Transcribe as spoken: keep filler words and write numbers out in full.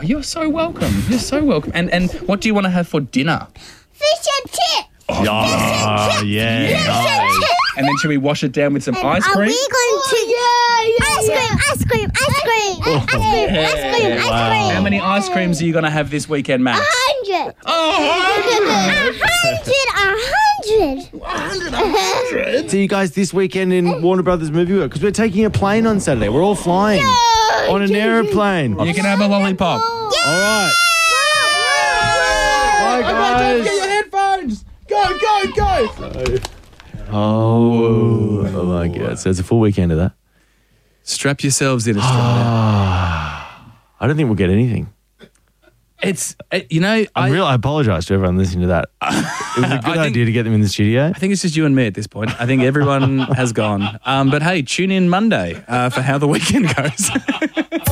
you're so welcome. You're so welcome. And and what do you want to have for dinner? Fish and chips. Oh, yeah. Fish and chips. And then should we wash it down with some And ice are cream? we going to yeah, yeah, ice cream, ice cream, ice cream, ice cream, ice cream, ice Wow. cream. How many ice creams are you going to have this weekend, Max? Hundred. Oh, A hundred, a hundred. See you guys this weekend in Warner Brothers Movie World because we're taking a plane on Saturday. We're all flying on an aeroplane. you can have a lollipop. All right. Bye, guys. Get your headphones. Go, go, go. Oh, oh my God. So it's a full weekend of that. Strap yourselves in, Australia. I don't think we'll get anything. It's, it, you know, I'm I, real. I apologise to everyone listening to that. It was a good I think- idea to get them in the studio. I think it's just you and me at this point. I think everyone has gone. Um, but hey, tune in Monday uh, for how the weekend goes.